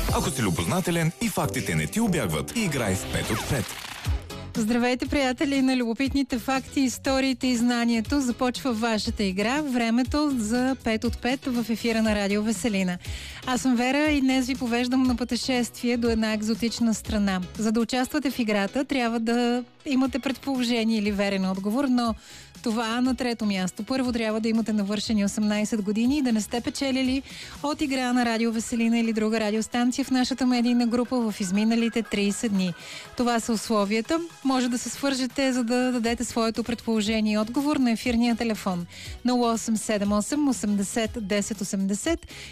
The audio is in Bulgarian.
Ако си любознателен и фактите не ти убягват, играй с 5 от 5. Здравейте, приятели на любопитните факти, историите и знанието. Започва вашата игра. Времето за 5 от 5 в ефира на Радио Веселина. Аз съм Вера и днес ви повеждам на пътешествие до една екзотична страна. За да участвате в играта, трябва да имате предположение или верен отговор, но това на трето място. Първо трябва да имате навършени 18 години и да не сте печелили от игра на Радио Веселина или друга радиостанция в нашата медийна група в изминалите 30 дни. Това са условията. Може да се свържете, за да дадете своето предположение и отговор на ефирния телефон 0878 80 10 80